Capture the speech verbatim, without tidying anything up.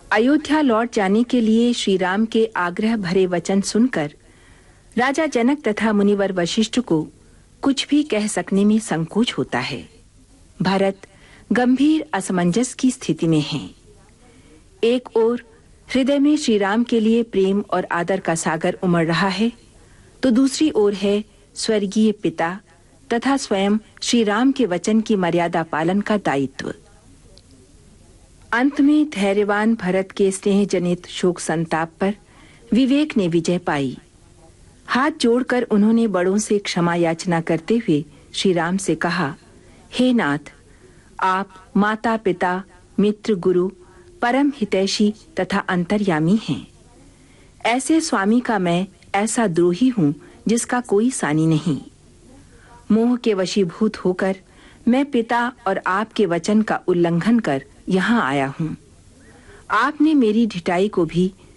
अयोध्या लौट जाने के लिए श्री राम के आग्रह भरे वचन सुनकर राजा जनक तथा मुनिवर वशिष्ठ को कुछ भी कह सकने में संकोच होता है। भरत गंभीर असमंजस की स्थिति में हैं। एक ओर हृदय में श्री राम के लिए प्रेम और आदर का सागर उमड़ रहा है, तो दूसरी ओर है स्वर्गीय पिता तथा स्वयं श्री राम के वचन की मर्यादा पालन का दायित्व। अंत में धैर्यवान भरत के स्नेह जनित शोक संताप पर विवेक ने विजय पाई। हाथ जोड़कर उन्होंने बड़ों से क्षमा याचना करते हुए श्री राम से कहा, हे नाथ, आप माता पिता मित्र गुरु परम हितैषी तथा अंतर्यामी हैं। ऐसे स्वामी का मैं ऐसा द्रोही हूं जिसका कोई सानी नहीं। मोह के वशीभूत होकर मैं पिता और आपके वचन का उल्लंघन कर यहाँ आया हूँ। आपने मेरी ढिठाई को भी